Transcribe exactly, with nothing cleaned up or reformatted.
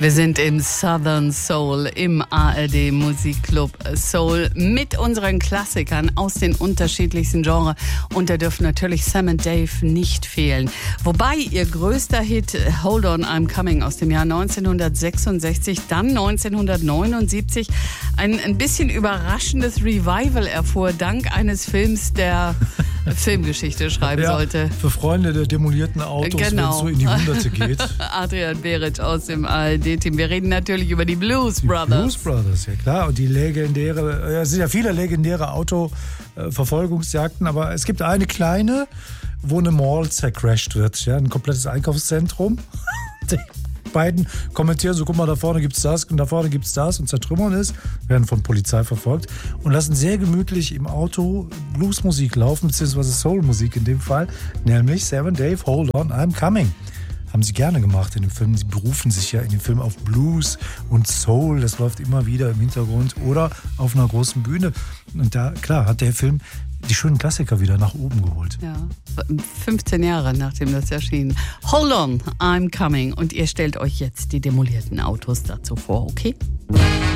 Wir sind im Southern Soul, im A R D Musikclub Soul mit unseren Klassikern aus den unterschiedlichsten Genres. Und da dürfen natürlich Sam und Dave nicht fehlen. Wobei ihr größter Hit Hold On, I'm Coming aus dem Jahr neunzehnhundertsechsundsechzig, dann neunzehnhundertneunundsiebzig ein, ein bisschen überraschendes Revival erfuhr, dank eines Films, der Filmgeschichte schreiben ja, sollte. Für Freunde der demolierten Autos, genau. wenn es so in die Hunderte geht. Adrian Beric aus dem A R D-Team. Wir reden natürlich über die Blues Brothers. Die Blues Brothers, ja klar. Und die legendäre, es sind ja viele legendäre Autoverfolgungsjagden, aber es gibt eine kleine, wo eine Mall zercrashed wird. Ja, ein komplettes Einkaufszentrum. Die beiden kommentieren so, guck mal, da vorne gibt's das und da vorne gibt's das und zertrümmern ist, werden von Polizei verfolgt und lassen sehr gemütlich im Auto Bluesmusik laufen, beziehungsweise Soulmusik in dem Fall, nämlich Sam und Dave, Hold On, I'm Coming. Haben sie gerne gemacht in dem Film. Sie berufen sich ja in dem Film auf Blues und Soul. Das läuft immer wieder im Hintergrund oder auf einer großen Bühne. Und da, klar, hat der Film die schönen Klassiker wieder nach oben geholt. Ja, fünfzehn Jahre nachdem das erschien. Hold On, I'm Coming. Und ihr stellt euch jetzt die demolierten Autos dazu vor, okay?